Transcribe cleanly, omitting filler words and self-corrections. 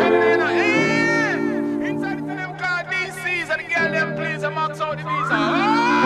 Inside the them called DCs and the girl them please, I'm out the visa.